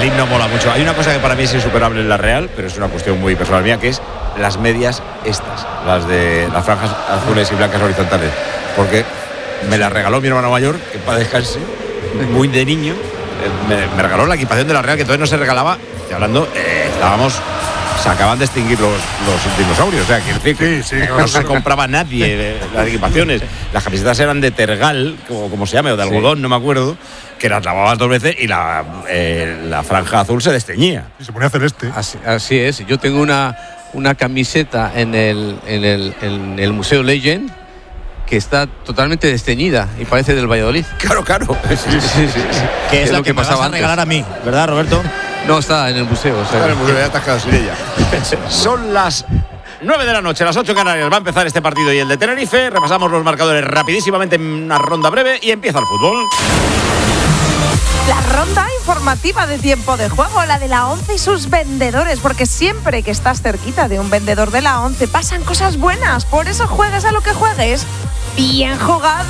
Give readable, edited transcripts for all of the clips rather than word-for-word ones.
Madrid no mola mucho. Hay una cosa que para mí es insuperable en la Real, pero es una cuestión muy personal mía, que es las medias estas, las de las franjas azules y blancas horizontales. Porque me las regaló mi hermano mayor, que para descanse, muy de niño. Me regaló la equipación de la Real, que todavía no se regalaba. Estoy hablando, se acaban de extinguir los dinosaurios. O sea, quiero decir que no se compraba nadie las equipaciones. Las camisetas eran de tergal, como se llame, o de algodón, no me acuerdo, que las lavabas 2 veces y la franja azul se desteñía. Y se ponía celeste. Así es. Yo tengo una camiseta en el Museo Legend que está totalmente desteñida y parece del Valladolid. Claro. Sí. Que es lo que pasaba vas a regalar a mí, ¿verdad, Roberto? No, está en el museo. Está en el museo, ya te has quedado sin ella. Son las 9 de la noche, las 8 Canarias. Va a empezar este partido y el de Tenerife. Repasamos los marcadores rapidísimamente en una ronda breve y empieza el fútbol. La ronda informativa de tiempo de juego, la de la ONCE y sus vendedores, porque siempre que estás cerquita de un vendedor de la ONCE pasan cosas buenas. Por eso juegues a lo que juegues. ¡Bien jugado!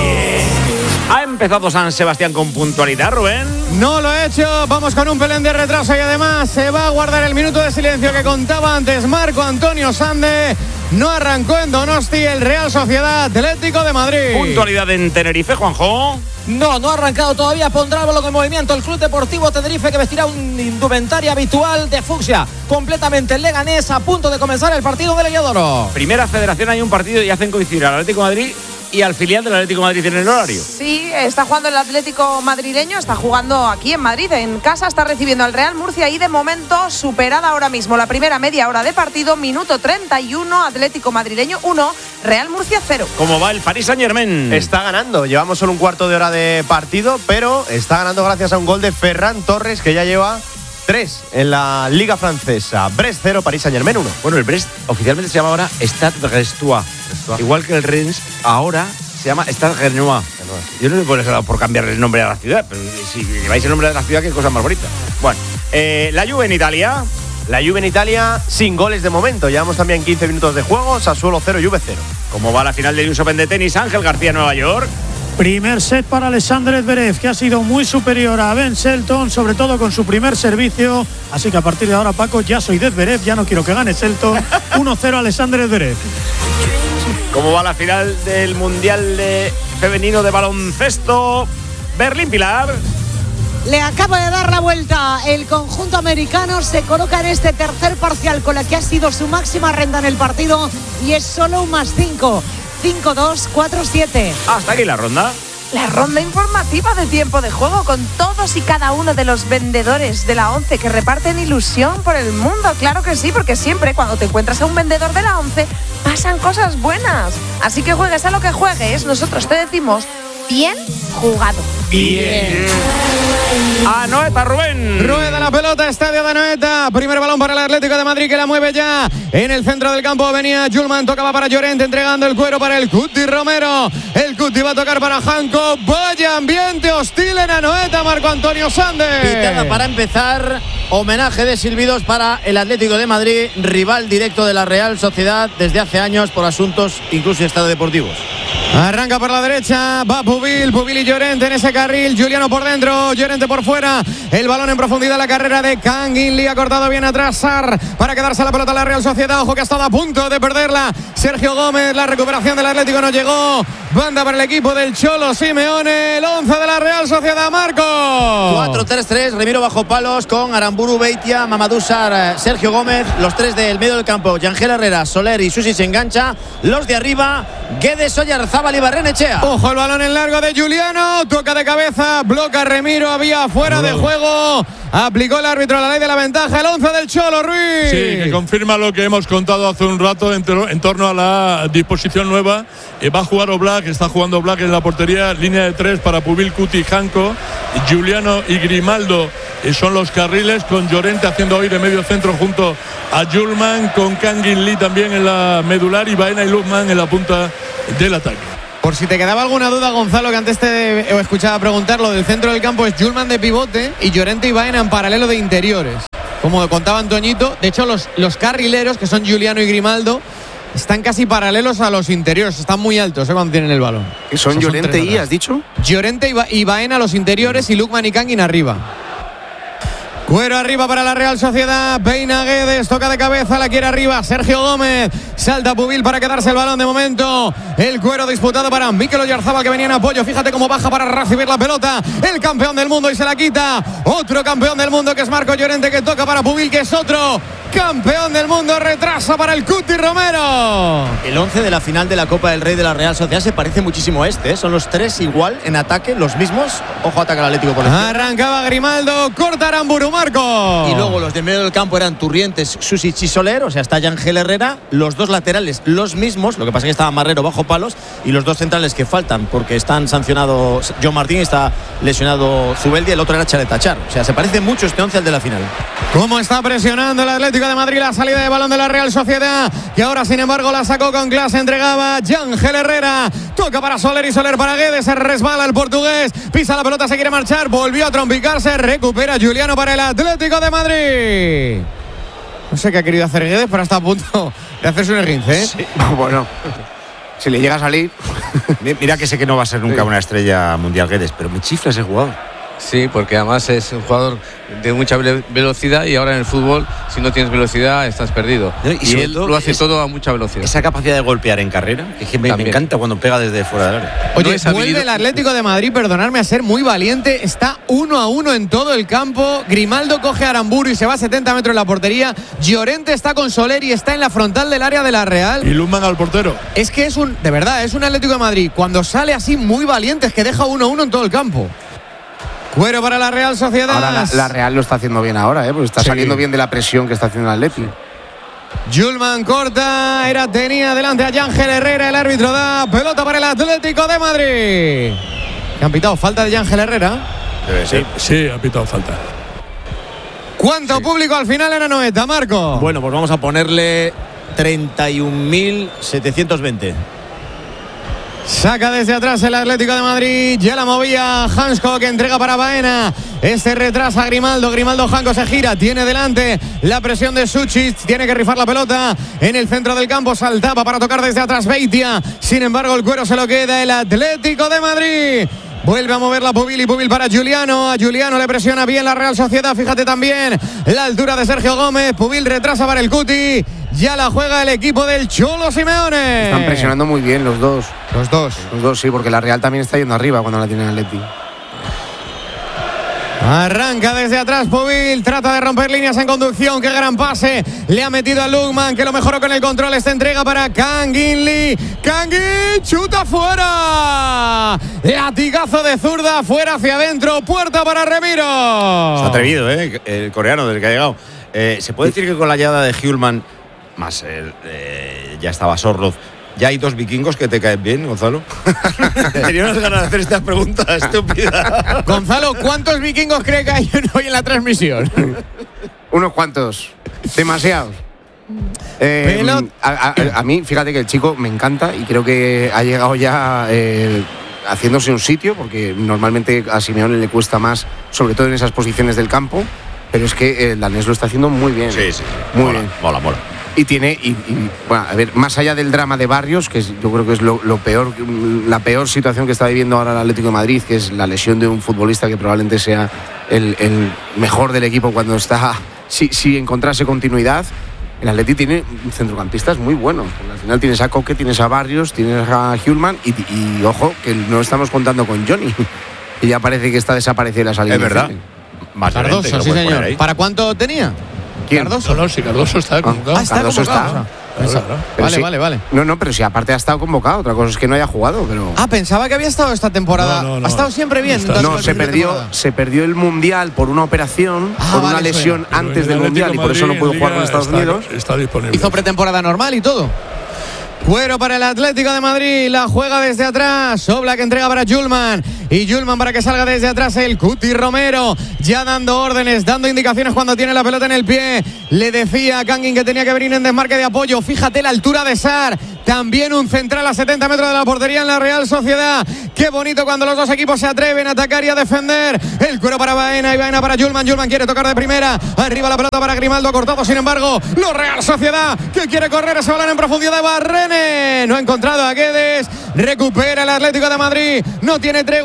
Ha empezado San Sebastián con puntualidad, Rubén. No lo he hecho, vamos con un pelín de retraso y además se va a guardar el minuto de silencio que contaba antes Marco Antonio Sande. No arrancó en Donosti el Real Sociedad Atlético de Madrid. Puntualidad en Tenerife, Juanjo. No ha arrancado todavía, pondrá el balón en movimiento el Club Deportivo Tenerife, que vestirá un indumentaria habitual de fucsia. Completamente Leganés, a punto de comenzar el partido del Heliodoro. Primera Federación, hay un partido y hacen coincidir al Atlético de Madrid y al filial del Atlético de Madrid en el horario. Sí, está jugando el Atlético madrileño, está jugando aquí en Madrid, en casa, está recibiendo al Real Murcia y de momento superada ahora mismo la primera media hora de partido, minuto 31, Atlético madrileño 1, Real Murcia 0. ¿Cómo va el Paris Saint-Germain? Está ganando, llevamos solo un cuarto de hora de partido, pero está ganando gracias a un gol de Ferran Torres, que ya lleva 3 en la Liga Francesa. Brest 0, Paris Saint-Germain 1. Bueno, el Brest oficialmente se llama ahora Stade Brestois. Igual que el Rennes, ahora se llama Stade Rennais. Yo no sé por cambiar el nombre a la ciudad, pero si lleváis el nombre de la ciudad, qué cosa más bonita. Bueno, la Juve en Italia. La Juve en Italia sin goles de momento. Llevamos también 15 minutos de juego. Sassuolo 0, Juve 0. ¿Cómo va la final del US Open de tenis? Ángel García, Nueva York. Primer set para Alexander Zverev, que ha sido muy superior a Ben Shelton, sobre todo con su primer servicio. Así que a partir de ahora, Paco, ya soy de Zverev, ya no quiero que gane Shelton. 1-0 Alexander Zverev. ¿Cómo va la final del Mundial Femenino de Baloncesto? Berlín, Pilar. Le acaba de dar la vuelta el conjunto americano, se coloca en este tercer parcial con la que ha sido su máxima renta en el partido y es solo un +5. 5-2, 4-7. Hasta aquí la ronda. La ronda informativa de tiempo de juego con todos y cada uno de los vendedores de la ONCE que reparten ilusión por el mundo. Claro que sí, porque siempre cuando te encuentras a un vendedor de la ONCE pasan cosas buenas. Así que juegues a lo que juegues, nosotros te decimos bien jugado. Bien. Anoeta, Rubén. Rueda la pelota, estadio de Anoeta. Primer balón para el Atlético de Madrid, que la mueve ya en el centro del campo. Venía Julman, tocaba para Llorente, entregando el cuero para el Cuti Romero. El Cuti va a tocar para Janko. Vaya ambiente hostil en Anoeta, Marco Antonio Sande. Pitada para empezar, homenaje de silbidos para el Atlético de Madrid, rival directo de la Real Sociedad desde hace años por asuntos incluso extradeportivos. Arranca por la derecha, va Pubil y Llorente en ese carril, Juliano por dentro, Llorente por fuera, el balón en profundidad, la carrera de Kangin Lee ha cortado bien atrás Sar para quedarse la pelota a la Real Sociedad, ojo que ha estado a punto de perderla Sergio Gómez, la recuperación del Atlético no llegó, banda para el equipo del Cholo Simeone, el 11 de la Real Sociedad, Marco. 4-3-3, Remiro bajo palos con Aramburu, Beitia, Mamadou Sarr, Sergio Gómez, los 3 del medio del campo, Yangel Herrera, Soler y Susi se engancha, los de arriba, Guedes, Oyarzábal y Barrenechea. Ojo el balón en largo de Juliano, toca de cabeza, bloca Remiro, había fuera de juego, aplicó el árbitro la ley de la ventaja, el 11 del Cholo, Ruiz. Sí, que confirma lo que hemos contado hace un rato en torno a la disposición nueva. Va a jugar Oblak, está jugando Oblak en la portería, línea de 3 para Pubil, Cuti, Janko, Juliano y Grimaldo son los carriles, con Llorente haciendo hoy de medio centro junto a Julman, con Kangin Lee también en la medular y Baena y Luzman en la punta del ataque. Por si te quedaba alguna duda, Gonzalo, que antes te escuchaba preguntar, lo del centro del campo es Julman de pivote y Llorente y Baena en paralelo de interiores. Como contaba Antoñito, de hecho los carrileros, que son Juliano y Grimaldo, están casi paralelos a los interiores, están muy altos cuando tienen el balón. ¿Que son Llorente y, has dicho? Llorente y Baena los interiores y Lukman y Kangin arriba. Cuero arriba para la Real Sociedad. Peina Guedes, toca de cabeza, la quiere arriba. Sergio Gómez, salta Pubil para quedarse el balón de momento. El Cuero disputado para Mikel Oyarzábal, que venía en apoyo. Fíjate cómo baja para recibir la pelota. El campeón del mundo y se la quita. Otro campeón del mundo que es Marco Llorente, que toca para Pubil, que es otro campeón del mundo. Retrasa para el Cuti Romero. El 11 de la final de la Copa del Rey de la Real Sociedad se parece muchísimo a este, ¿eh? Son los tres igual en ataque, los mismos. Ojo, ataca el Atlético por la izquierda. Arrancaba Grimaldo, corta Aramburu, Marco. Y luego los de medio del campo eran Turrientes, Susic y Soler. O sea, está Ángel Herrera. Los dos laterales, los mismos. Lo que pasa es que estaba Marrero bajo palos. Y los dos centrales que faltan, porque están sancionados John Martín y está lesionado Zubeldia. El otro era Chalet Achar. O sea, se parece mucho este 11 al de la final. ¿Cómo está presionando el Atlético de Madrid la salida de balón de la Real Sociedad? Que ahora, sin embargo, la sacó con clase. Entregaba Ángel Herrera. Toca para Soler y Soler para Guedes. Se resbala el portugués. Pisa la pelota, se quiere marchar. Volvió a trompicarse. Recupera Juliano para el Atlético de Madrid. No sé qué ha querido hacer Guedes, pero está a punto de hacerse un esguince, ¿eh? Sí. Bueno, si le llega a salir. Mira que sé que no va a ser nunca una estrella mundial Guedes, pero me chifla ese jugador. Sí, porque además es un jugador de mucha velocidad y ahora en el fútbol, si no tienes velocidad, estás perdido. Y él lo hace todo a mucha velocidad. Esa capacidad de golpear en carrera, que es que me encanta cuando pega desde fuera del área. Oye, vuelve el Atlético de Madrid, perdonadme, a ser muy valiente. Está 1-1 en todo el campo. Grimaldo coge a Aramburu y se va a 70 metros en la portería. Llorente está con Soler y está en la frontal del área de la Real. Y Lundman al portero. Es que de verdad, es un Atlético de Madrid. Cuando sale así muy valiente, es que deja 1-1 en todo el campo. Cuero para la Real Sociedad. Ahora la Real lo está haciendo bien ahora, porque está saliendo bien de la presión que está haciendo el Atleti. Julman corta, tenía delante a Ángel Herrera, el árbitro da pelota para el Atlético de Madrid. ¿Que han pitado falta de Ángel Herrera? Debe ser. Sí, ha pitado falta. ¿Cuánto público al final en Anoeta, Marco? Bueno, pues vamos a ponerle 31.720. Saca desde atrás el Atlético de Madrid. Ya la movía Hansko, que entrega para Baena. Retrasa a Grimaldo. Hanko se gira. Tiene delante la presión de Susic. Tiene que rifar la pelota en el centro del campo. Saltaba para tocar desde atrás Beitia. Sin embargo, el Cuero se lo queda el Atlético de Madrid. Vuelve a mover la Pubil y Pubil para Juliano. A Juliano le presiona bien la Real Sociedad. Fíjate también la altura de Sergio Gómez. Pubil retrasa para el Cuti. Ya la juega el equipo del Cholo Simeone. Están presionando muy bien los dos. Los dos, sí, porque la Real también está yendo arriba cuando la tiene el Atleti. Arranca desde atrás Pubil, trata de romper líneas en conducción. Qué gran pase le ha metido a Lundman, que lo mejoró con el control. Esta entrega para Kangin Lee. Kangin, chuta fuera. Latigazo de zurda, fuera hacia adentro. Puerta para Remiro. Está atrevido, el coreano desde que ha llegado. ¿Se puede decir que con la llegada de Hjulman, más ya estaba Sorloth, ya hay dos vikingos que te caen bien, Gonzalo? Tenía unas ganas de hacer esta pregunta estúpida. Gonzalo, ¿cuántos vikingos cree que hay hoy en la transmisión? Unos cuantos. Demasiados. A mí, fíjate que el chico me encanta y creo que ha llegado ya haciéndose un sitio, porque normalmente a Simeone le cuesta más, sobre todo en esas posiciones del campo, pero es que el danés lo está haciendo muy bien. Sí. Muy bien. Mola. Y tiene, bueno, a ver, más allá del drama de Barrios, que yo creo que es lo peor, la peor situación que está viviendo ahora el Atlético de Madrid, que es la lesión de un futbolista que probablemente sea el mejor del equipo cuando está, si encontrase continuidad. El Atleti tiene centrocampistas muy buenos. Al final tienes a Coque, tienes a Barrios, tienes a Hjulman y ojo, que no estamos contando con Johnny, que ya parece que está desaparecido de la salida. Es verdad. Cardoso, sí señor. ¿Para cuánto tenía? ¿Quién? Cardoso. No, si Cardoso está convocado. Está Cardoso convocado. Vale. No, pero si aparte ha estado convocado. Otra cosa es que no haya jugado, pero. Pensaba que había estado esta temporada. No. Ha estado siempre bien. No, se perdió el Mundial por una operación, por una lesión antes del Mundial, y por eso no pudo jugar con Estados Unidos. Está disponible. Hizo pretemporada normal y todo. Cuero para el Atlético de Madrid, la juega desde atrás. Oblak entrega para Julman. Y Julman para que salga desde atrás el Cuti Romero. Ya dando órdenes, dando indicaciones cuando tiene la pelota en el pie. Le decía a Kangin que tenía que venir en desmarque de apoyo. Fíjate la altura de Sar. También un central a 70 metros de la portería en la Real Sociedad. Qué bonito cuando los dos equipos se atreven a atacar y a defender. El Cuero para Baena y Baena para Julman. Julman quiere tocar de primera. Arriba la pelota para Grimaldo, cortado sin embargo. La Real Sociedad que quiere correr ese balón en profundidad de Barrene. No ha encontrado a Guedes. Recupera el Atlético de Madrid. No tiene tregua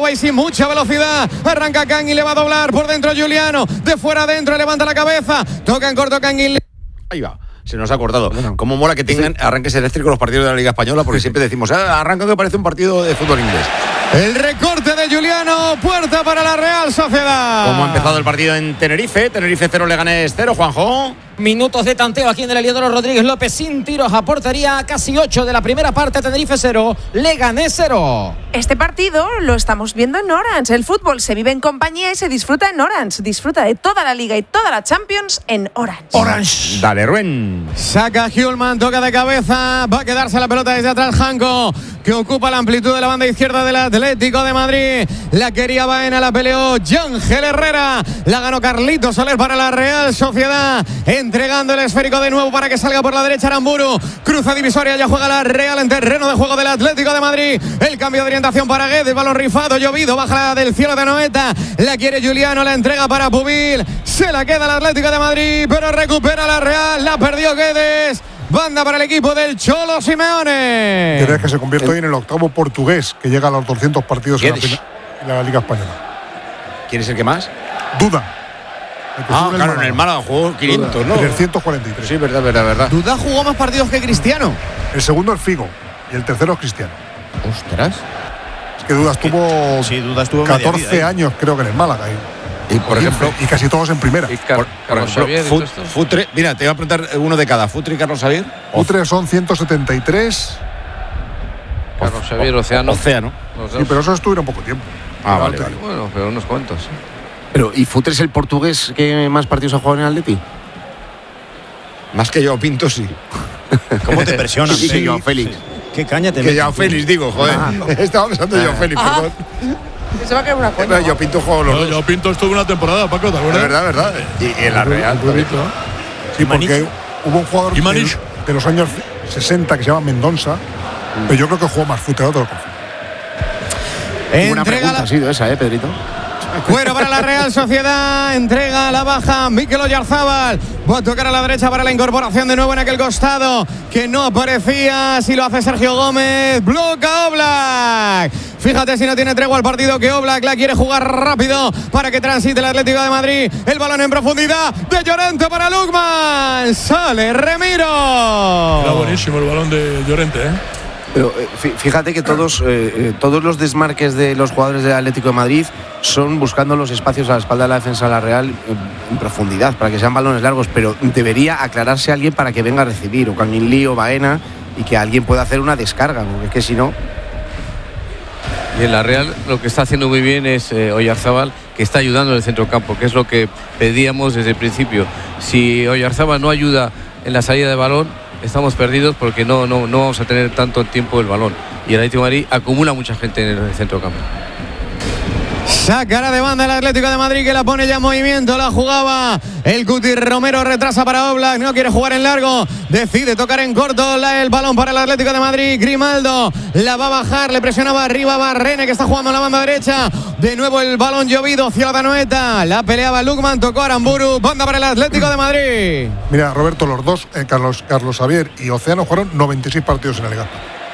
y sin mucha velocidad. Arranca Kangin, le va a doblar por dentro Giuliano. De fuera adentro, levanta la cabeza. Toca en corto Kangin. Ahí va. Se nos ha cortado. Cómo mola que tengan arranques eléctricos los partidos de la Liga Española, porque siempre decimos, arranca que parece un partido de fútbol inglés. El recorte de Giuliano, puerta para la Real Sociedad. ¿Cómo ha empezado el partido en Tenerife? Tenerife 0, Leganés 0, Juanjo. Minutos de tanteo aquí en el Heliodoro Rodríguez López sin tiros a portería, casi 8 de la primera parte, Tenerife 0, Leganés 0. Este partido lo estamos viendo en Orange. El fútbol se vive en compañía y se disfruta en Orange. Disfruta de toda la Liga y toda la Champions en Orange. Orange. Dale, Rubén. Saca Hjulman, toca de cabeza. Va a quedarse la pelota desde atrás Janko, que ocupa la amplitud de la banda izquierda del Atlético de Madrid. La quería Baena, la peleó Ángel Herrera. La ganó Carlito Soler para la Real Sociedad. Entregando el esférico de nuevo para que salga por la derecha Aramburu. Cruza divisoria, ya juega la Real en terreno de juego del Atlético de Madrid. El cambio de orientación para Guedes, balón rifado, llovido, baja del cielo de Anoeta. La quiere Giuliano, la entrega para Pubil. Se la queda el Atlético de Madrid, pero recupera la Real. La perdió Guedes. Banda para el equipo del Cholo Simeone. ¿Crees que se convierte hoy en el octavo portugués que llega a los 200 partidos en la Liga Española? ¿Quién es el que más? Duda. Claro, en el Málaga jugó 500, ¿no? 343. Sí, verdad. Duda jugó más partidos que Cristiano. El segundo es Figo y el tercero es Cristiano. Ostras. Es que Duda estuvo 14 años, creo que en el Málaga. Y por ejemplo, y casi todos en primera. Por ejemplo, Futre, mira, te voy a preguntar uno de cada. Futre y Carlos Xavier. Futre son 173. Carlos Xavier, Océano. Sí, pero eso estuvieron poco tiempo. Vale. Bueno, pero unos cuantos. Pero, ¿y Futre es el portugués que más partidos ha jugado en el Atleti? Más que Joao Pinto, sí. ¿Cómo te presionan? Sí, que Joao Félix. Qué caña te Que Joao Félix, digo, joder. Estaba pensando en Joao Félix, perdón. Se va a quedar una cuenta. Joao Pinto jugó los dos. Joao Pinto estuvo una temporada, Paco, ¿te acuerdas? Verdad. Y en la Real. Sí, porque hubo un jugador de los años 60 que se llama Mendonça, pero yo creo que jugó más Futre, no te lo confío. Una pregunta ha sido esa, Pedrito. Cuero para la Real Sociedad, entrega la baja Mikel Oyarzábal, va a tocar a la derecha para la incorporación de nuevo en aquel costado que no aparecía, si lo hace Sergio Gómez, bloca Oblak. Fíjate si no tiene tregua el partido, que Oblak la quiere jugar rápido para que transite el Atlético de Madrid. El balón en profundidad de Llorente para Lukman, sale Remiro. Era buenísimo el balón de Llorente, Pero fíjate que todos los desmarques de los jugadores del Atlético de Madrid son buscando los espacios a la espalda de la defensa de la Real en profundidad, para que sean balones largos, pero debería aclararse alguien para que venga a recibir, o Kangin Lee o Baena, y que alguien pueda hacer una descarga, porque es que si no... Y en la Real lo que está haciendo muy bien es Oyarzábal, que está ayudando en el centrocampo, que es lo que pedíamos desde el principio. Si Oyarzábal no ayuda en la salida de balón, estamos perdidos porque no vamos a tener tanto tiempo el balón. Y el Atlético de Madrid acumula mucha gente en el centrocampo. Sacará de banda el Atlético de Madrid, que la pone ya en movimiento, la jugaba el Cuti Romero, retrasa para Oblak, no quiere jugar en largo, decide tocar en corto el balón para el Atlético de Madrid. Grimaldo la va a bajar, le presionaba arriba Barrene, que está jugando en la banda derecha, de nuevo el balón llovido, Cielo de Anoeta, la peleaba Lukman, tocó Aramburu, banda para el Atlético de Madrid. Mira, Roberto, los dos, Carlos Xavier y Océano, jugaron 96 partidos en la Liga.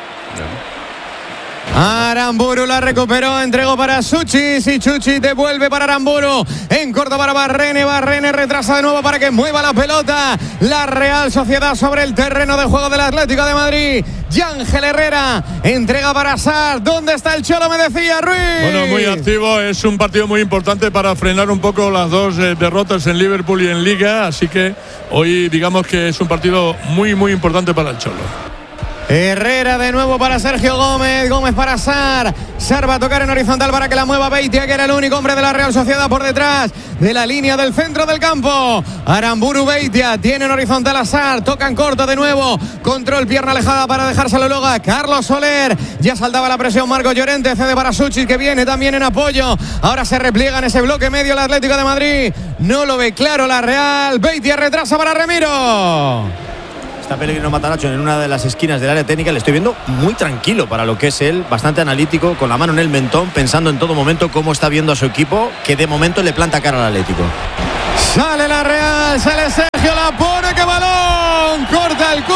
Aramburu la recuperó, entregó para Suchis y Chuchi devuelve para Aramburu, en corto para Barrene retrasa de nuevo para que mueva la pelota la Real Sociedad sobre el terreno de juego del Atlético de Madrid. Ángel Herrera entrega para Sar. ¿Dónde está el Cholo? Me decía Ruiz. Bueno, muy activo, es un partido muy importante para frenar un poco las dos derrotas en Liverpool y en Liga, así que hoy digamos que es un partido muy importante para el Cholo. Herrera de nuevo para Sergio Gómez, Gómez para Sar va a tocar en horizontal para que la mueva Beitia, que era el único hombre de la Real Sociedad por detrás de la línea del centro del campo. Aramburu, Beitia, tiene en horizontal a Sar, toca en corto de nuevo, control, pierna alejada para dejárselo luego a Carlos Soler, ya saltaba la presión Marco Llorente, cede para Suchis, que viene también en apoyo, ahora se repliega en ese bloque medio el Atlético de Madrid, no lo ve claro la Real, Beitia retrasa para Remiro. Está Pellegrino Matarazzo en una de las esquinas del área técnica. Le estoy viendo muy tranquilo para lo que es él, bastante analítico, con la mano en el mentón, pensando en todo momento cómo está viendo a su equipo, que de momento le planta cara al Atlético. Sale la Real, sale Sergio, la pone, que balón, corta el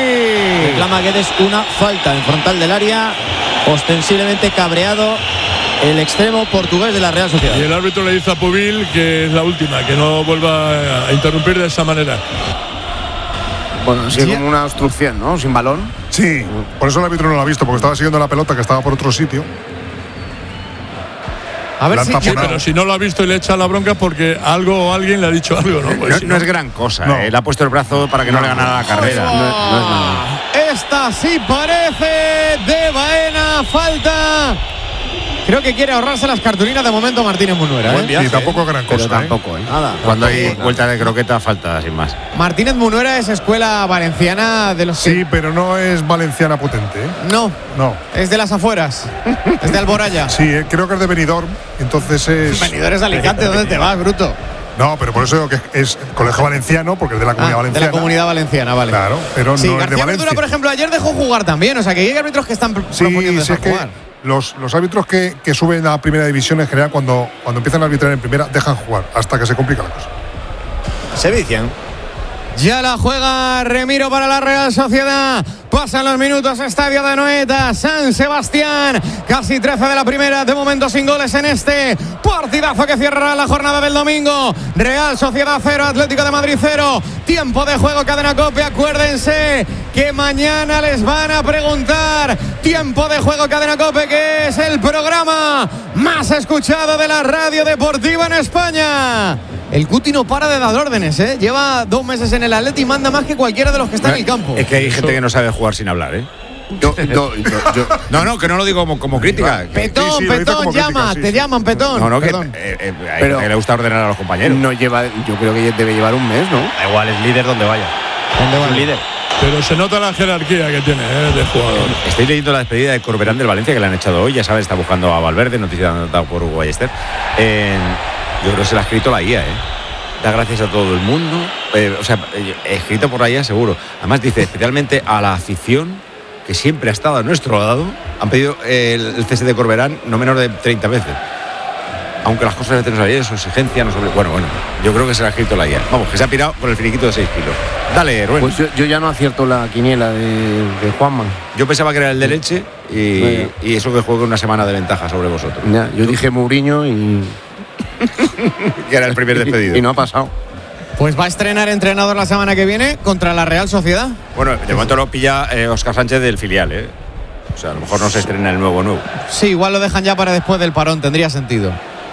Cuti. Reclama Guedes una falta en frontal del área, ostensiblemente cabreado el extremo portugués de la Real Sociedad. Y el árbitro le dice a Pubil que es la última, que no vuelva a interrumpir de esa manera. Bueno, sí, como una obstrucción, ¿no? Sin balón. Sí, por eso el árbitro no lo ha visto, porque estaba siguiendo la pelota que estaba por otro sitio. A ver si. Sí, pero si no lo ha visto y le echa la bronca porque algo o alguien le ha dicho algo, ¿no? Pues no es gran cosa, no. Le ha puesto el brazo para que no le ganara la carrera. No es nada. Esta sí parece de Baena, falta. Creo que quiere ahorrarse las cartulinas de momento Martínez Munuera. Y tampoco es gran cosa. Pero tampoco, nada. Cuando hay vuelta de croqueta, falta sin más. Martínez Munuera es escuela valenciana de los. Sí, pero no es valenciana potente. No. No. Es de las afueras. Es de Alboraya. Sí, creo que es de Benidorm. Entonces es. Benidorm es Alicante. ¿Dónde te vas, bruto? No, pero por eso digo que es colegio valenciano, porque es de la comunidad valenciana. De la comunidad valenciana, vale. Claro, pero sí, no es de García Valencia. Verdura, por ejemplo, ayer dejó jugar también. O sea, que hay árbitros que están proponiendo dejar jugar. Los árbitros que suben a primera división en general, cuando empiezan a arbitrar en primera, dejan jugar hasta que se complica la cosa. Se vician. Ya la juega Remiro para la Real Sociedad. Pasan los minutos, estadio de Anoeta, San Sebastián. Casi 13 de la primera, de momento sin goles en este partidazo que cierra la jornada del domingo. Real Sociedad 0, Atlético de Madrid 0. Tiempo de juego, Cadena COPE. Acuérdense que mañana les van a preguntar. Tiempo de juego, Cadena COPE, que es el programa más escuchado de la radio deportiva en España. El Cuti no para de dar órdenes, ¿eh? Lleva 2 meses en el Atleti y manda más que cualquiera de los que está en el campo. Es que hay gente que no sabe jugar sin hablar, ¿eh? No, que no lo digo como crítica. Petón, Petón, llama, te llaman, Petón. No, que pero le gusta ordenar a los compañeros. No lleva, yo creo que debe llevar un mes, ¿no? Da igual, es líder donde vaya. ¿Dónde va el líder? Pero se nota la jerarquía que tiene de jugador. Estoy leyendo la despedida de Corberán del Valencia, que le han echado hoy. Ya sabes, está buscando a Valverde, noticia dada por Hugo Ballester. Yo creo que se la ha escrito la IA, Da gracias a todo el mundo. Escrito por la IA, seguro. Además, dice especialmente a la afición, que siempre ha estado a nuestro lado. Han pedido el cese de Corberán no menos de 30 veces. Aunque las cosas no sabían, su exigencia no sobre. Bueno, yo creo que se la ha escrito la IA. Vamos, que se ha pirado con el finiquito de 6 kilos. Dale, Rubén. Pues yo ya no acierto la quiniela de Juanma. Yo pensaba que era el de leche y eso que juego una semana de ventaja sobre vosotros. Ya, yo dije Mourinho y. que era el primer despedido. Y no ha pasado. Pues va a estrenar entrenador la semana que viene contra la Real Sociedad. Bueno, de momento lo pilla Óscar Sánchez del filial, O sea, a lo mejor no se estrena el nuevo. Sí, igual lo dejan ya para después del parón, tendría sentido.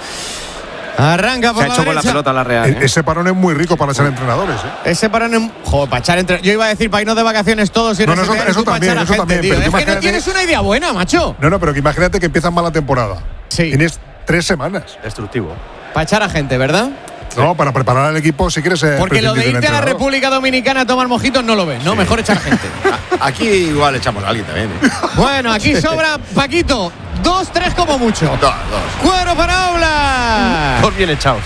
Arranca por se ha hecho con la pelota la Real. Ese parón es muy rico para echar entrenadores. Ese parón es. Joder, para echar entrenadores. Yo iba a decir para irnos de vacaciones todos y eso también. Es que no tienes una idea buena, macho. No, pero que imagínate que empiezan mal la temporada. Sí. Tienes 3 semanas. Destructivo. Para echar a gente, ¿verdad? No, para preparar al equipo si quieres. Porque lo de irte a la República Dominicana a tomar mojitos no lo ves, ¿no? Sí. Mejor echar gente. Aquí igual echamos a alguien también. Bueno, aquí sobra Paquito. 2, 3 como mucho. 2. Cuero para Oblak. 2 bien echados.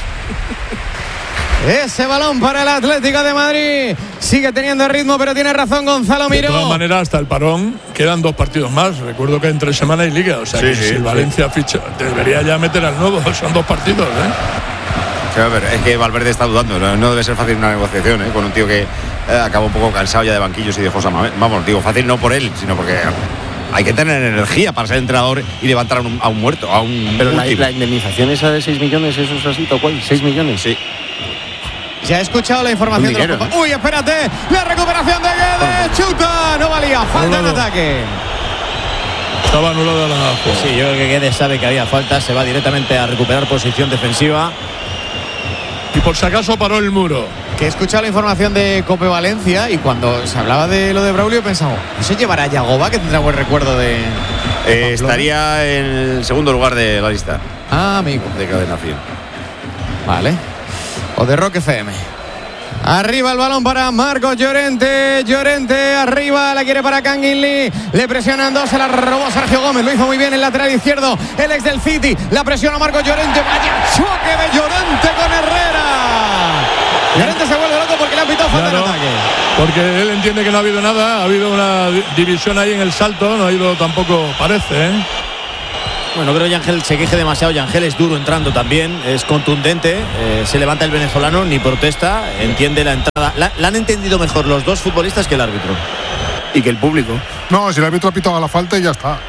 Ese balón para el Atlético de Madrid. Sigue teniendo ritmo, pero tiene razón Gonzalo Miró. De todas maneras, hasta el parón quedan 2 partidos más. Recuerdo que entre semana y liga. O sea, que si el Valencia ficha, debería ya meter al nuevo. Son 2 partidos, A ver, es que Valverde está dudando. No debe ser fácil una negociación con un tío que acabó un poco cansado ya de banquillos y de José Manuel. Vamos, digo, fácil no por él, sino porque hay que tener energía para ser entrenador y levantar a un muerto, a un. Pero la indemnización esa de 6 millones, ¿eso es así? ¿Cuál? ¿6 millones? Sí. Ya he escuchado la información de los... Uy, espérate, la recuperación de Guedes, chuta, no valía, falta en ataque. Estaba anulada la jugada. Sí, yo creo que Guedes sabe que había falta, se va directamente a recuperar posición defensiva. Y por si acaso paró el muro. Que he escuchado la información de Cope Valencia y cuando se hablaba de lo de Braulio pensaba, ¿eso llevará a Yagoba, que tendrá buen recuerdo de estaría en el segundo lugar de la lista. Amigo. De Cadena Fiel. Vale. O de Rock FM. Arriba el balón para Marcos Llorente. Llorente arriba, la quiere para Kangin Lee. Le presionan 2, se la robó Sergio Gómez. Lo hizo muy bien el lateral izquierdo, el ex del City. La presiona Marcos Llorente. Vaya choque de Llorente con Herrera. Llorente se vuelve loco porque le ha pitado falta en ataque. Porque él entiende que no ha habido nada. Ha habido una división ahí en el salto. No ha ido tampoco, parece, Bueno, creo que Yangel se queje demasiado. Yangel es duro entrando también, es contundente. Se levanta el venezolano, ni protesta, entiende la entrada. La han entendido mejor los 2 futbolistas que el árbitro. Y que el público. No, si el árbitro ha pitado la falta y ya está.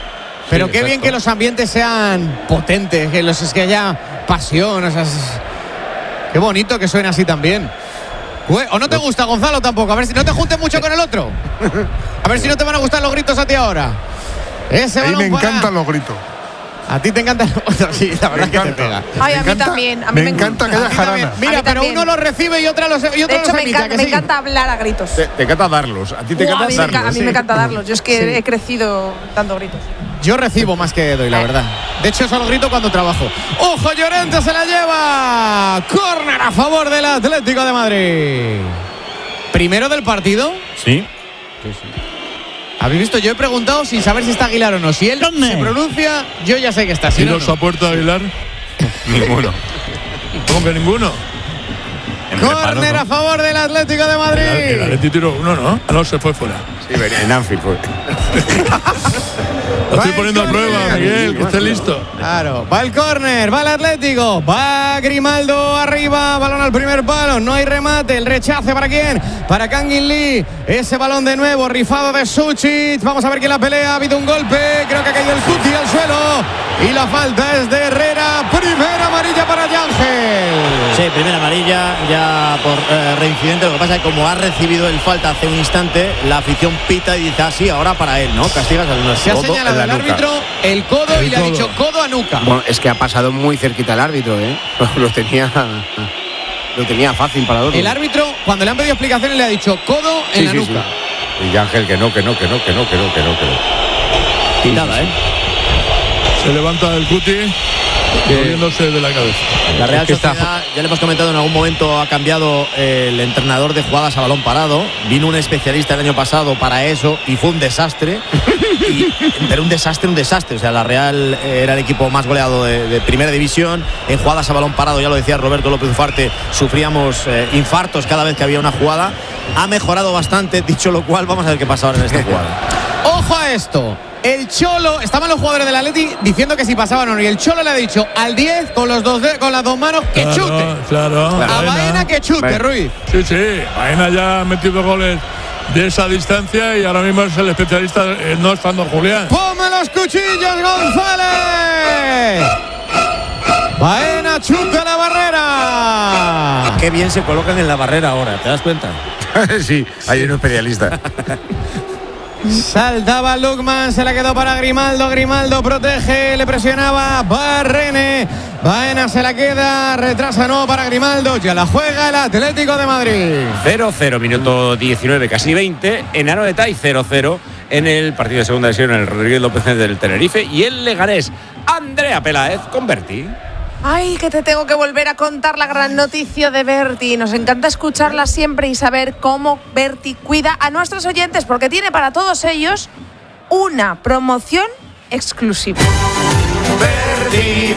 Pero Sí, qué bien exacto. que los ambientes sean potentes, que haya pasión, o sea, qué bonito que suene así también. ¿O no te gusta, Gonzalo, tampoco? A ver si no te juntes mucho con el otro. A ver si no te van a gustar los gritos a ti ahora. Ese A mí balón me encantan los gritos. A ti te encantan los gritos, sí, la verdad es que te pega. Ay, a mí también. A mí me encanta que haya A ti también. jarana. Mira, A mí pero también. uno los recibe y otro los De hecho, me emite, encanta, ¿que me sí? encanta hablar a gritos. Te encanta darlos. A ti te Buah, encanta darlos. a mí me encanta darlos. Yo es que he crecido dando gritos. Yo recibo más que doy, la verdad. De hecho, solo grito cuando trabajo. ¡Ojo, Llorente se la lleva! Córner a favor del Atlético de Madrid. ¿Primero del partido? Sí. ¿Habéis visto? Yo he preguntado sin saber si está Aguilar o no. Si él se pronuncia, yo ya sé que está. Si no, ¿Tiros a puerta, Aguilar? Ninguno. ¿Cómo que ninguno? Córner a favor del Atlético de El Madrid. Atleti tiró uno, ¿no? No, se fue fuera. Sí, en Anfield fue. Lo estoy poniendo a prueba, Miguel, que esté listo. Claro, va el córner, va el Atlético, va Grimaldo arriba, balón al primer palo, no hay remate, el rechace ¿para quién? Para Kangin Lee, ese balón de nuevo, rifado de Suchit, vamos a ver quién la pelea, ha habido un golpe, creo que ha caído el Cuti al suelo y la falta es de Herrera, primera amarilla para Yángel. Sí, primera amarilla ya por reincidente. Lo que pasa es que como ha recibido el falta hace un instante, la afición pita y dice así, ahora para él, ¿no? Castigas al Se ha señalado el árbitro el codo y le ha dicho codo a nuca. Bueno, es que ha pasado muy cerquita el árbitro, ¿eh? Lo tenía fácil para otro. El árbitro, cuando le han pedido explicaciones, le ha dicho codo en la nuca. Y Ángel que no. Pitada, ¿eh? Se levanta el Cuti, moviéndose de la cabeza. La Real Sociedad, ya le hemos comentado en algún momento, ha cambiado el entrenador de jugadas a balón parado. Vino un especialista el año pasado para eso y fue un desastre. Pero un desastre. O sea, la Real era el equipo más goleado de primera división. En jugadas a balón parado, ya lo decía Roberto López Ufarte, sufríamos infartos cada vez que había una jugada. Ha mejorado bastante, dicho lo cual, vamos a ver qué pasa ahora en esta jugada. Ojo a esto. El Cholo, estaban los jugadores del Atleti diciendo que si pasaban o no. Y el Cholo le ha dicho al 10 con las dos manos que chute. Claro. A Baena que chute, Ruiz. Sí. Baena ya ha metido goles de esa distancia y ahora mismo es el especialista, no estando Julián. ¡Ponme los cuchillos, González! Baena chuta la barrera. Qué bien se colocan en la barrera ahora, ¿te das cuenta? Sí, hay un especialista. Saltaba Lukman, se la quedó para Grimaldo. Grimaldo protege, le presionaba Barrene. Baena se la queda, retrasa no para Grimaldo. Ya la juega el Atlético de Madrid. 0-0, minuto 19, casi 20. En Anoeta y 0-0 en el partido de segunda división en el Rodríguez López del Tenerife. Y el leganés Andrea Peláez con Berti. Ay, que te tengo que volver a contar la gran noticia de Berti. Nos encanta escucharla siempre y saber cómo Berti cuida a nuestros oyentes, porque tiene para todos ellos una promoción exclusiva. Berti.es,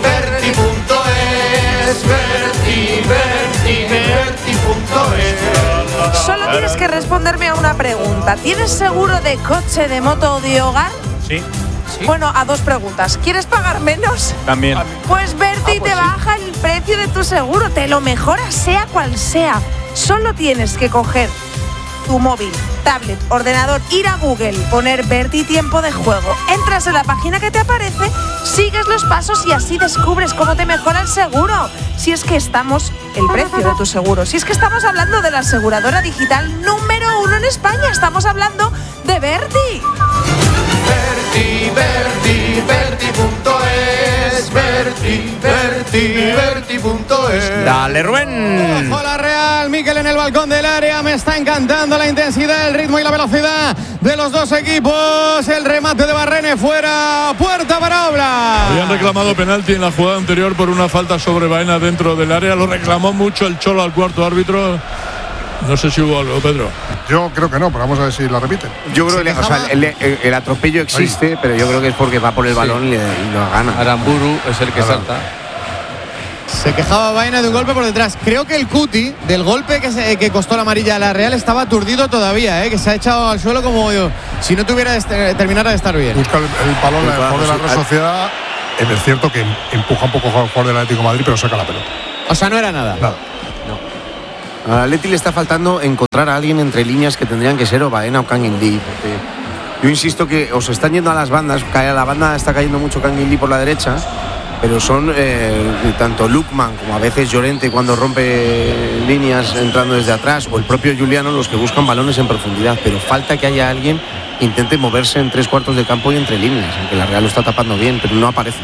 Berti.es. Solo tienes que responderme a una pregunta. ¿Tienes seguro de coche, de moto o de hogar? Sí. Bueno, a dos preguntas. ¿Quieres pagar menos? También. Pues Berti te baja el precio de tu seguro, te lo mejora sea cual sea. Solo tienes que coger tu móvil, tablet, ordenador, ir a Google, poner Berti tiempo de juego. Entras en la página que te aparece, sigues los pasos y así descubres cómo te mejora el seguro. Si es que el precio de tu seguro. Si es que estamos hablando de la aseguradora digital número 1 en España. Estamos hablando de Berti. Berti.es. Dale, Rubén. Ojo la Real, Miquel en el balcón del área. Me está encantando la intensidad, el ritmo y la velocidad de los dos equipos. El remate de Barrene fuera, puerta para Obla. Habían reclamado penalti en la jugada anterior por una falta sobre Baena dentro del área. Lo reclamó mucho el Cholo al cuarto árbitro. No sé si hubo algo, Pedro. Yo creo que no, pero vamos a ver si la repiten. Yo creo que el atropello existe, pero yo creo que es porque va por el balón y lo gana. Aramburu es el que salta. Se quejaba Baena de un golpe por detrás. Creo que el Cuti, del golpe que costó la amarilla a la Real, estaba aturdido todavía, que se ha echado al suelo como si no tuviera terminara de estar bien. Busca el balón el jugador de la Real Sociedad. Es cierto que empuja un poco al jugador del Atlético de Madrid, pero saca la pelota. O sea, no era nada. A Atleti le está faltando encontrar a alguien entre líneas que tendrían que ser o Baena o Kangin Lee, porque Yo insisto que os están yendo a las bandas, la banda está cayendo mucho Kang In Lee por la derecha, pero son tanto Lukman como a veces Llorente cuando rompe líneas entrando desde atrás, o el propio Giuliano los que buscan balones en profundidad, pero falta que haya alguien que intente moverse en 3/4 de campo y entre líneas, aunque la Real lo está tapando bien, pero no aparece.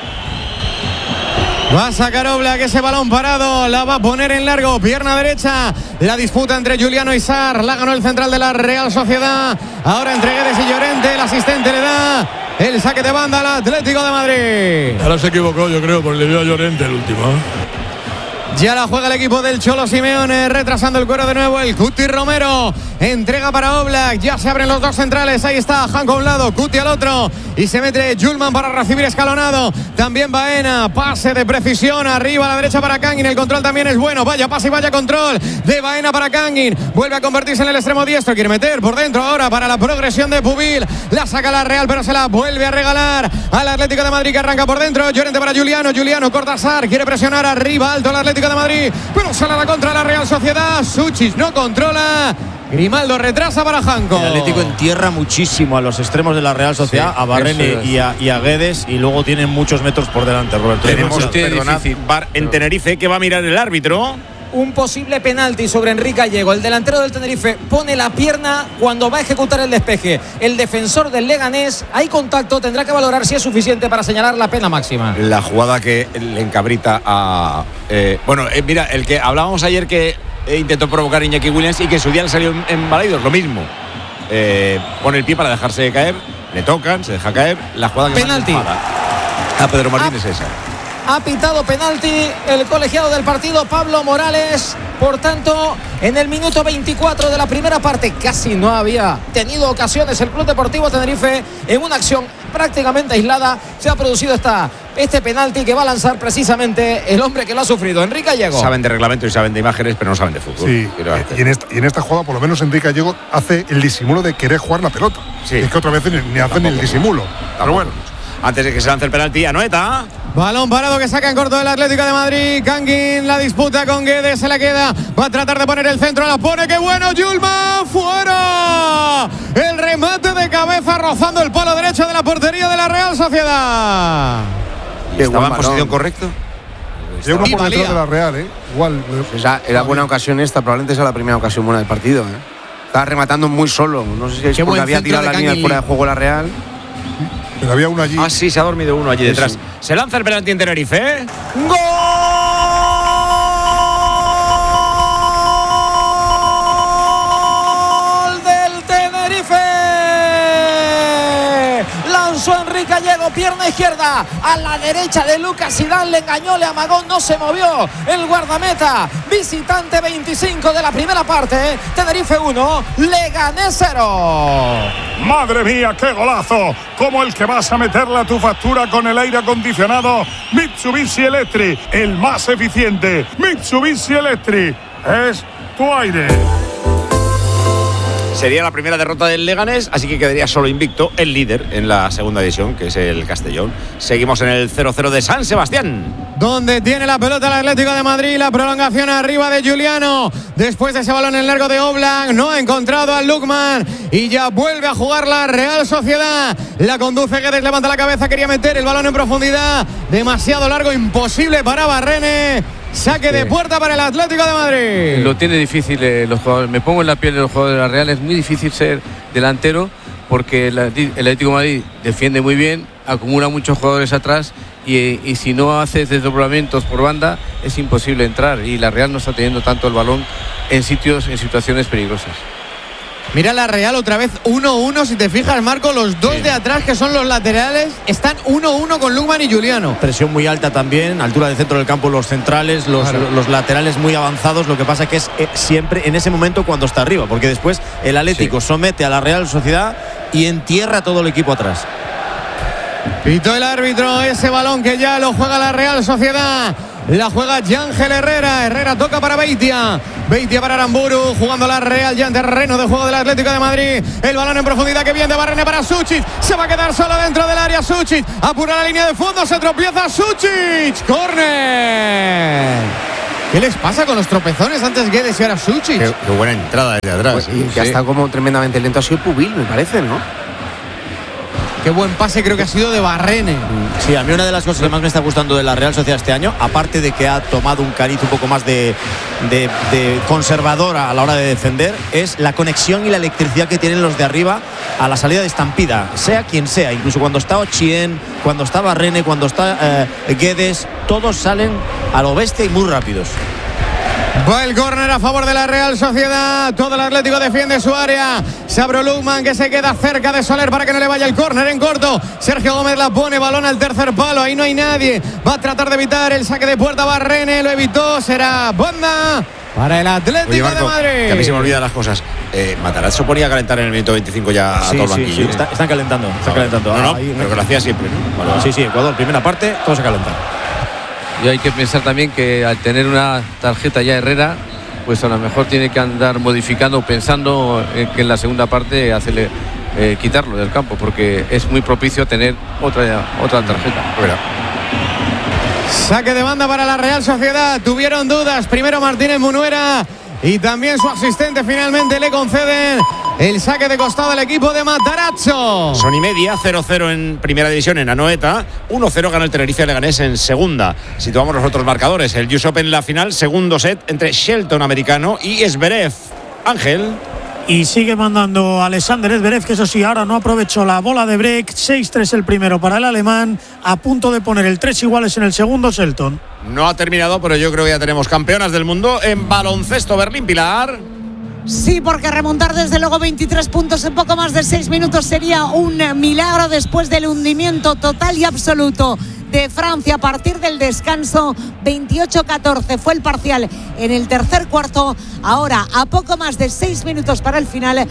Va a sacar Oblak ese balón parado, la va a poner en largo, pierna derecha, la disputa entre Giuliano y Sarr, la ganó el central de la Real Sociedad, ahora entre Guedes y Llorente, el asistente le da el saque de banda al Atlético de Madrid. Ahora se equivocó, yo creo, porque le dio a Llorente el último. Ya la juega el equipo del Cholo Simeone, retrasando el cuero de nuevo el Cuti Romero. Entrega para Oblak, ya se abren los dos centrales. Ahí está Janko a un lado, Cuti al otro. Y se mete Julman para recibir escalonado. También Baena, pase de precisión arriba a la derecha para Kangin. El control también es bueno. Vaya pase y vaya control de Baena para Kangin. Vuelve a convertirse en el extremo diestro. Quiere meter por dentro ahora para la progresión de Pubil. La saca la Real, pero se la vuelve a regalar al Atlético de Madrid, que arranca por dentro. Llorente para Giuliano. Giuliano corta a Sarr. Quiere presionar arriba alto el Atlético de Madrid, pero sale a la contra la Real Sociedad. Suchis no controla. Grimaldo retrasa para Janko. El Atlético entierra muchísimo a los extremos de la Real Sociedad, a Barrene y a Guedes, y luego tienen muchos metros por delante, Roberto. Tenemos VAR en Tenerife, que va a mirar el árbitro. Un posible penalti sobre Enrique Gallego. El delantero del Tenerife pone la pierna cuando va a ejecutar el despeje. El defensor del Leganés, hay contacto, tendrá que valorar si es suficiente para señalar la pena máxima. La jugada que le encabrita a... mira, el que hablábamos ayer que intentó provocar Iñaki Williams y que en su día le salió en Balaidos, lo mismo. Pone el pie para dejarse caer, le tocan, se deja caer. La jugada que penalti a Pedro Martín es esa. Ha pitado penalti el colegiado del partido, Pablo Morales. Por tanto, en el minuto 24 de la primera parte, casi no había tenido ocasiones el Club Deportivo Tenerife. En una acción prácticamente aislada se ha producido este penalti que va a lanzar precisamente el hombre que lo ha sufrido, Enrique Gallego. Saben de reglamento y saben de imágenes, pero no saben de fútbol. Sí, y en esta jugada por lo menos Enrique Gallego hace el disimulo de querer jugar la pelota. Sí. Es que otra vez ni hacen el disimulo. Pero bueno. Antes de que se lance el penalti, Anoeta. Balón parado que saca en corto del Atlético de Madrid. Kangin, la disputa con Guedes, se la queda. Va a tratar de poner el centro, la pone, ¡qué bueno! Julman, fuera. El remate de cabeza rozando el palo derecho de la portería de la Real Sociedad. ¿Estaba en posición correcta? Llega uno por detrás de la Real, Igual. Era buena ocasión esta, probablemente sea la primera ocasión buena del partido, Estaba rematando muy solo. No sé si es porque había tirado la línea fuera de juego la Real. Pero había uno allí. Ah, sí, se ha dormido uno allí detrás. Se lanza el penalti en Tenerife. ¡Gol del Tenerife! Lanzó Enrique Gallego, pierna izquierda a la derecha de Lucas Zidane, le engañó, le amagó, no se movió el guardameta. Visitante 25 de la primera parte, Tenerife 1, Leganés 0. ¡Madre mía, qué golazo! Como el que vas a meterle a tu factura con el aire acondicionado Mitsubishi Electric, el más eficiente. Mitsubishi Electric es tu aire. Sería la primera derrota del Leganés, así que quedaría solo invicto el líder en la segunda división, que es el Castellón. Seguimos en el 0-0 de San Sebastián, donde tiene la pelota el Atlético de Madrid. La prolongación arriba de Giuliano. Después de ese balón en largo de Oblak, no ha encontrado al Lukman y ya vuelve a jugar la Real Sociedad. La conduce Guedes, levanta la cabeza, quería meter el balón en profundidad. Demasiado largo, imposible para Barrene. Saque de puerta para el Atlético de Madrid. Lo tiene difícil los jugadores. Me pongo en la piel de los jugadores de la Real. Es muy difícil ser delantero porque el Atlético de Madrid defiende muy bien, acumula muchos jugadores atrás y si no haces desdoblamientos por banda es imposible entrar, y la Real no está teniendo tanto el balón en situaciones peligrosas. Mira la Real otra vez 1-1, si te fijas, Marco, los dos de atrás que son los laterales están 1-1 con Lukman y Giuliano. Presión muy alta también, altura del centro del campo, los centrales, los laterales muy avanzados. Lo que pasa que es siempre en ese momento cuando está arriba, porque después el Atlético somete a la Real Sociedad y entierra todo el equipo atrás. Pitó el árbitro ese balón que ya lo juega la Real Sociedad. La juega Yángel Herrera. Herrera toca para Beitia. Beitia para Aramburu. Jugando la Real ya en terreno de juego del Atlético de Madrid. El balón en profundidad que viene de Barrene para Suchis. Se va a quedar solo dentro del área Suchis. Apura la línea de fondo. Se tropieza Suchis. ¡Córner! ¿Qué les pasa con los tropezones antes Guedes y ahora Suchis? Qué buena entrada desde atrás. Pues, que ha estado como tremendamente lento. Ha sido Pubil, me parece, ¿no? Qué buen pase creo que ha sido de Barrene. Sí, a mí una de las cosas que más me está gustando de la Real Sociedad este año, aparte de que ha tomado un cariz un poco más de conservadora a la hora de defender, es la conexión y la electricidad que tienen los de arriba a la salida de estampida, sea quien sea, incluso cuando está Ochien, cuando está Barrene, cuando está Guedes, todos salen a lo bestia y muy rápidos. Va el córner a favor de la Real Sociedad. Todo el Atlético defiende su área. Se abre Lukman, que se queda cerca de Soler para que no le vaya el córner en corto. Sergio Gómez la pone, balón al tercer palo. Ahí no hay nadie. Va a tratar de evitar el saque de puerta. Barrene lo evitó. Será banda para el Atlético. Oye, Marco, de Madrid. Que a mí se me olvidan las cosas. Matarazzo ponía a calentar en el minuto 25 ya a todo el banquillo. Sí, están calentando. Están calentando. No, pero que lo hacía siempre, ¿no? Vale. Sí, Ecuador, primera parte, todos a calentar. Y hay que pensar también que al tener una tarjeta ya Herrera, pues a lo mejor tiene que andar modificando, pensando en que en la segunda parte hacerle quitarlo del campo, porque es muy propicio tener otra tarjeta. Saque de banda para la Real Sociedad. Tuvieron dudas. Primero Martínez Munuera y también su asistente finalmente le conceden el saque de costado al equipo de Matarazzo. Son y media, 0-0 en primera división en Anoeta, 1-0 gana el Tenerife Leganés en segunda. Situamos los otros marcadores. El US Open en la final, segundo set entre Shelton americano y Zverev. Ángel. Y sigue mandando Alexander Zverev, que eso sí, ahora no aprovechó la bola de break. 6-3 el primero para el alemán, a punto de poner el 3 iguales en el segundo Shelton. No ha terminado, pero yo creo que ya tenemos campeonas del mundo en baloncesto. Berlín, Pilar. Sí, porque remontar desde luego 23 puntos en poco más de 6 minutos sería un milagro después del hundimiento total y absoluto de Francia a partir del descanso. 28-14 fue el parcial en el tercer cuarto. Ahora, a poco más de 6 minutos para el final,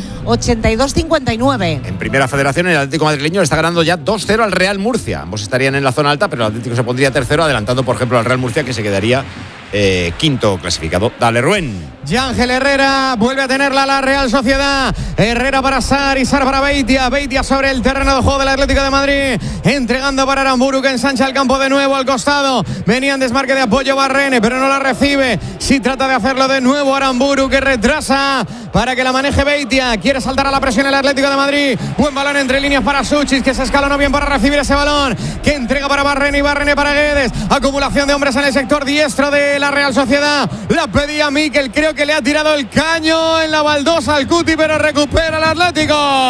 82-59. En primera federación, el Atlético madrileño está ganando ya 2-0 al Real Murcia. Ambos estarían en la zona alta, pero el Atlético se pondría tercero, adelantando, por ejemplo, al Real Murcia, que se quedaría quinto clasificado. Dale, Rubén. Yángel Herrera vuelve a tenerla la Real Sociedad. Herrera para Sar y Sar para Beitia. Beitia sobre el terreno de juego del Atlético de Madrid, entregando para Aramburu, que ensancha el campo de nuevo al costado. Venía en desmarque de apoyo Barrene, pero no la recibe. Sí trata de hacerlo de nuevo Aramburu, que retrasa para que la maneje Beitia. Quiere saltar a la presión el Atlético de Madrid. Buen balón entre líneas para Suchis, que se escalonó bien para recibir ese balón, que entrega para Barrene y Barrene para Guedes. Acumulación de hombres en el sector diestro de la Real Sociedad. La pedía Mikel, creo que le ha tirado el caño en la baldosa al Cuti, pero recupera el Atlético.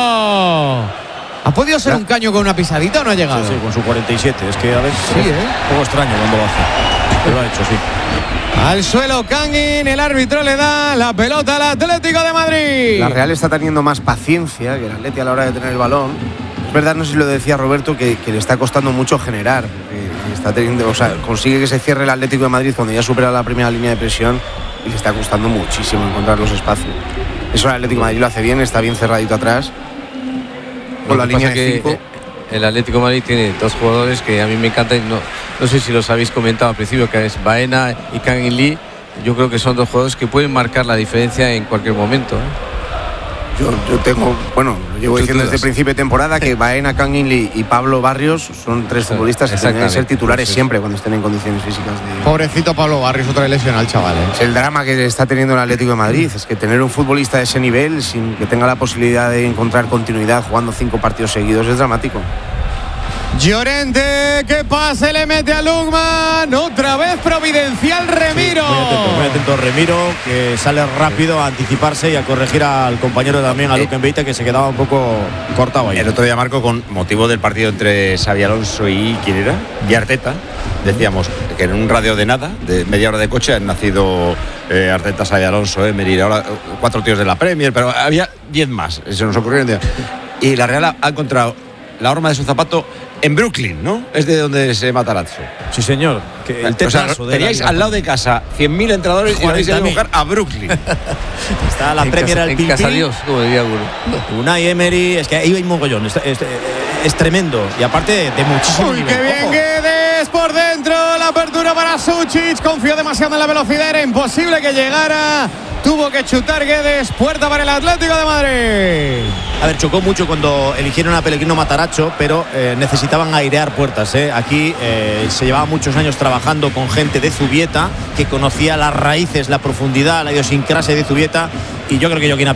¿Ha podido ser un caño con una pisadita o no ha llegado? Sí, con su 47. Es que a veces sí, un poco extraño cuando lo hace. Pero lo ha hecho, sí. Al suelo Kangin, el árbitro le da la pelota al Atlético de Madrid. La Real está teniendo más paciencia que el Atleti a la hora de tener el balón. Es verdad, no sé si lo decía Roberto, que le está costando mucho generar. Está teniendo, consigue que se cierre el Atlético de Madrid cuando ya supera la primera línea de presión y le está costando muchísimo encontrar los espacios. Eso el Atlético de Madrid lo hace bien, está bien cerradito atrás. Con la línea de 5. El Atlético de Madrid tiene dos jugadores que a mí me encantan. No sé si los habéis comentado al principio, que es Baena y Kang-in Lee. Yo creo que son dos jugadores que pueden marcar la diferencia en cualquier momento. Yo tengo, lo llevo diciendo desde el principio de temporada que Baena, Kang-in Lee y Pablo Barrios son tres futbolistas que tienen que ser titulares siempre cuando estén en condiciones físicas. Pobrecito Pablo Barrios, otra lesión al chaval. Es el drama que está teniendo el Atlético de Madrid, es que tener un futbolista de ese nivel sin que tenga la posibilidad de encontrar continuidad jugando 5 partidos seguidos es dramático. Llorente, que pase, le mete a Lukman. Otra vez providencial Remiro. Sí, muy atento Remiro, que sale rápido a anticiparse y a corregir al compañero también, a Luquen Beitia, que se quedaba un poco cortado ahí. El otro día, Marco, con motivo del partido entre Xabi Alonso y ¿quién era? Y Arteta, decíamos que en un radio de nada, de media hora de coche, han nacido Arteta, Xabi Alonso, Emery, ahora 4 tíos de la Premier, pero había 10 más. Eso nos ocurrió un día. Y la Real ha encontrado la horma de su zapato en Brooklyn, ¿no? Es de donde se Matarazzo. Sí, señor. Que el teníais al lado de casa 100.000 entrenadores y lo habéis ido a buscar a Brooklyn. Está la Premier al en casa Dios, como diría alguno. Unai Emery, es que ahí hay un mogollón. Es tremendo. Y aparte de muchísimo nivel. ¡Qué bien Guedes por dentro! La apertura para Suchich. Confió demasiado en la velocidad. Era imposible que llegara. Tuvo que chutar Guedes. Puerta para el Atlético de Madrid. A ver, chocó mucho cuando eligieron a Pellegrino Matarazzo, pero necesitaban airear puertas. Aquí se llevaba muchos años trabajando con gente de Zubieta que conocía las raíces, la profundidad, la idiosincrasia de Zubieta. Y yo creo que Joaquín